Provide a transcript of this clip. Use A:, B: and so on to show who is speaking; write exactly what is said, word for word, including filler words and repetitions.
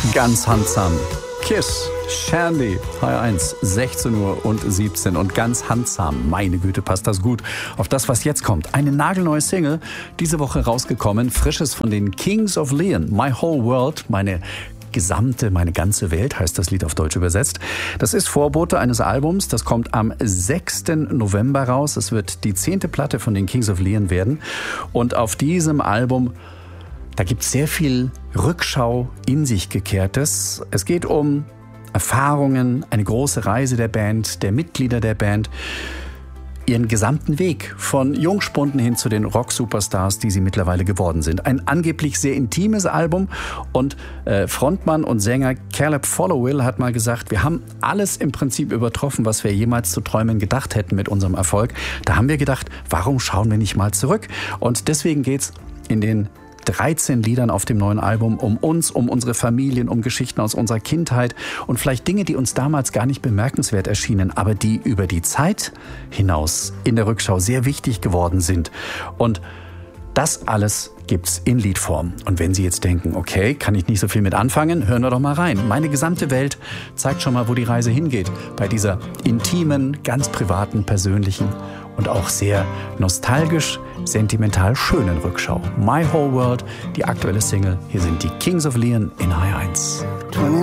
A: Ganz handsam. Kiss, Shandy, H eins, sechzehn Uhr und siebzehn und ganz handsam. Meine Güte, passt das gut auf das, was jetzt kommt. Eine nagelneue Single, diese Woche rausgekommen, frisches von den Kings of Leon. My Whole World, meine gesamte, meine ganze Welt, heißt das Lied auf Deutsch übersetzt. Das ist Vorbote eines Albums, das kommt am sechsten November raus. Es wird die zehnte Platte von den Kings of Leon werden. Und auf diesem Album, da gibt es sehr viel Rückschau in sich Gekehrtes. Es geht um Erfahrungen, eine große Reise der Band, der Mitglieder der Band, ihren gesamten Weg von Jungspunden hin zu den Rock-Superstars, die sie mittlerweile geworden sind. Ein angeblich sehr intimes Album und äh, Frontmann und Sänger Caleb Followill hat mal gesagt, wir haben alles im Prinzip übertroffen, was wir jemals zu träumen gedacht hätten mit unserem Erfolg. Da haben wir gedacht, warum schauen wir nicht mal zurück? Und deswegen geht's in den dreizehn Liedern auf dem neuen Album um uns, um unsere Familien, um Geschichten aus unserer Kindheit und vielleicht Dinge, die uns damals gar nicht bemerkenswert erschienen, aber die über die Zeit hinaus in der Rückschau sehr wichtig geworden sind. Und das alles gibt's in Liedform. Und wenn Sie jetzt denken, okay, kann ich nicht so viel mit anfangen, hören wir doch mal rein. Meine gesamte Welt zeigt schon mal, wo die Reise hingeht. Bei dieser intimen, ganz privaten, persönlichen und auch sehr nostalgisch, sentimental schönen Rückschau. My Whole World, die aktuelle Single. Hier sind die Kings of Leon in H eins.